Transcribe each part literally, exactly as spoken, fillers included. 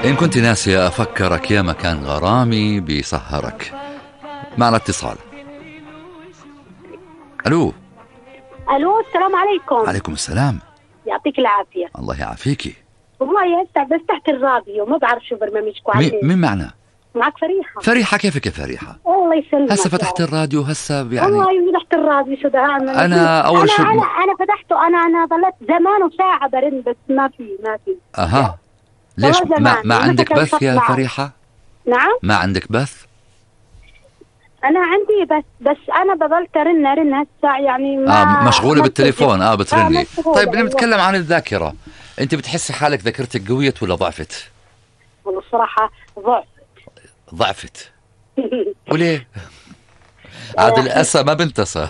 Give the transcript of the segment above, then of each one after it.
إن كنت ناسية أفكرك يا مكان غرامي بيسهرك. معنا اتصال. ألو. الو، السلام عليكم. عليكم السلام. يعطيك العافيه. الله يعافيكي. والله هسه بس تحت الراديو، ما بعرف شو برنامجكم. مين مين معنا؟ معك فريحه. فريحه، كيفك يا فريحه؟ الله يسلمك. هسه فتحت الراديو هسه يعني. والله فتحت الراديو شو ده انا انا اول أنا شو انا انا فتحته. انا انا ضلت زمان وساعه برن بس ما في ما في اها ليش ما, ما عندك بث يا معك. فريحه؟ نعم، ما عندك بث؟ انا عندي بس بس انا بضلت ارن ارن هسه يعني ما اه مشغوله بالتليفون. اه بترني. آه طيب بدنا نتكلم عن الذاكره. انت بتحسي حالك ذاكرتك قويت ولا ضعفت؟ والله الصراحه ضعف. ضعفت. وليه؟ عاد الأسى ما بنتسى.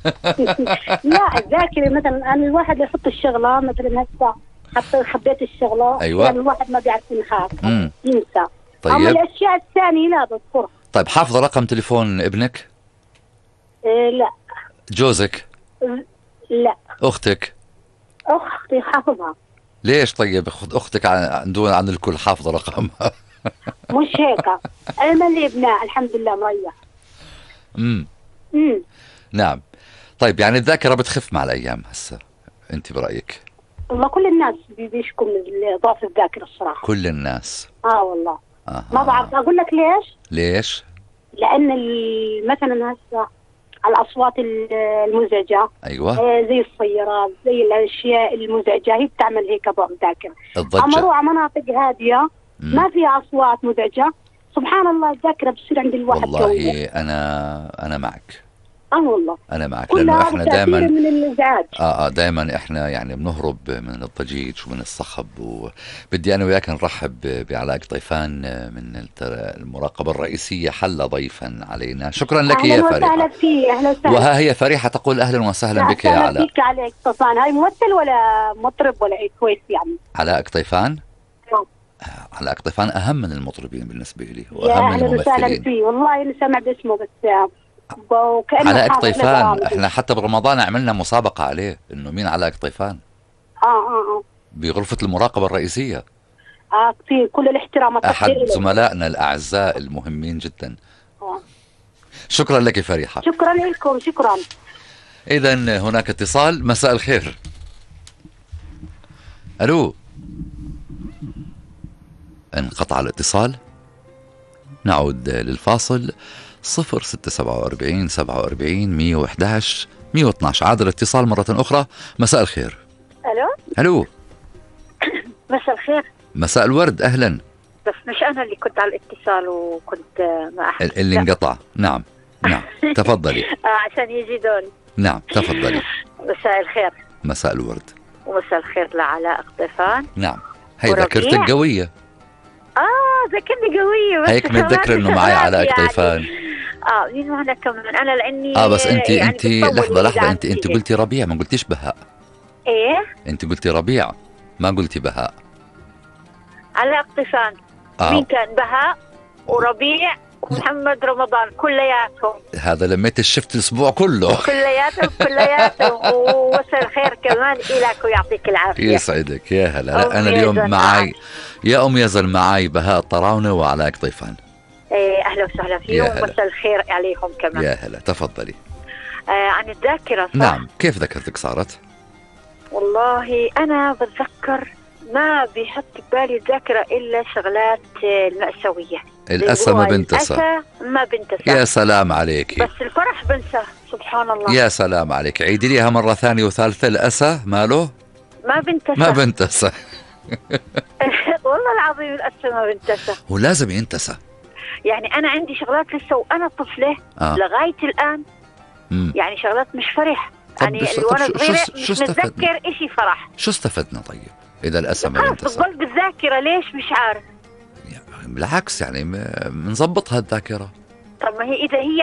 لا الذاكره مثلا، انا الواحد اللي يحط الشغله مثلا هسه حتى خبيت الشغله. أيوة. يعني الواحد ما بيعرف ينخاف ينسى. طيب. اما الاشياء الثانيه لا بذكرها. طيب حافظه رقم تليفون ابنك؟ إيه لا. جوزك؟ لا. اختك؟ اختي حافظها. ليش طيب خذ اختك عن دون عن الكل حافظه رقمها؟ مش هيك. انا مالي ابناء الحمد لله مريح. امم امم نعم. طيب يعني الذاكره بتخف مع الايام هسه انت برايك؟ والله كل الناس بيشكوا من ضعف الذاكره الصراحه. كل الناس؟ اه والله. آه. ما بعرف اقول لك ليش. ليش؟ لان مثلا هسه الاصوات المزعجه. ايوه. زي السيارات، زي الاشياء المزعجه، هي بتعمل هيك ضعف ذاكره. الضجه. اما اروح على مناطق هاديه ما فيها اصوات مزعجه، سبحان الله الذاكره بتصير عند الواحد والله جوية. انا انا معك. اه والله انا معك لانه احنا دائما من الازعاج. اه اه دائما احنا يعني بنهرب من الضجيج ومن الصخب. وبدي انا وياك نرحب بعلاء قطيفان من المراقبه الرئيسيه حل ضيفا علينا. شكرا لك يا فريحه. اهلا وسهلا فيك. اهلا وسهلا. وها هي فريحه تقول اهلا وسهلا بك يا علاء. اهلا فيك عليك قطيفان. هاي ممثل ولا مطرب ولا ايه كويس يعني؟ علاء قطيفان؟ آه. علاء قطيفان اهم من المطربين بالنسبه لي واهم من الممثلين. اهلا وسهلا فيه. والله انا سمع باسمه بس علاء قطيفان احنا حتى برمضان عملنا مسابقة عليه انه مين علاء قطيفان. اه اه اه بغرفة المراقبة الرئيسية. اه كثير كل الاحترام والتقدير. احد زملائنا الاعزاء المهمين جدا. آه. شكرا لك فريحة. شكرا لكم. شكرا. اذا هناك اتصال. مساء الخير. الو. انقطع الاتصال. نعود للفاصل. صفر ستة سبعة وأربعين سبعة وأربعين مية وإحدى عشر مية واثنى عشر. عاد الاتصال مرة أخرى. مساء الخير. ألو. ألو. مساء الخير. مساء الورد. أهلا. بس مش أنا اللي كنت على الاتصال وكنت مع أحد اللي انقطع. نعم نعم تفضلي. عشان يجي دوري. نعم تفضلي. مساء الخير. مساء الورد. ومساء الخير لعلاء قطيفان. نعم هي ذاكرتك قوية. اه ذاكرتي قوية. بس هيك متذكر انه معي علاء قطيفان. اه مين وانا كمان انا لاني اه بس انت يعني انت لحظة لحظة انت انت قلتي ربيع ما قلتيش بهاء. ايه انت قلتي ربيع ما قلتي بهاء. علاء قطيفان. آه. مين كان؟ بهاء وربيع ومحمد رمضان كلياتهم. هذا لميت الشفت الاسبوع كله. كلياتهم كلياتهم. ومساء الخير كمان إلك ويعطيك العافيه. يسعدك يا هلا. انا اليوم معي يا ام يزن معي بهاء الطراونه وعلاء قطيفان. ايه اهلا وسهلا فيهم ومساء الخير عليهم كمان. يا هلا تفضلي. آه عن الذاكره صح؟ نعم كيف ذاكرتك صارت؟ والله انا بتذكر ما بيحط ببالي الذاكره الا شغلات المأساويه. الأسى ما بنتسى. ما بنتسى. يا سلام عليك. بس الفرح بنسى سبحان الله. يا سلام عليك. عيدي ليها مرة ثانية وثالثة. الأسى ماله؟ ما بنتسى. ما بنتسى. والله العظيم الأسى ما بنتسى. ولازم ينتسى. يعني أنا عندي شغلات لسه وأنا طفلة آه. لغاية الآن. مم. يعني شغلات مش فرح. يعني وأنا صغيرة مش متذكر إشي فرح. شو استفدنا طيب إذا الأسى ما بنتسى؟ بتضل بالذاكرة ليش مش عارف. بالعكس يعني بنظبطها الذاكرة. طب ما هي إذا هي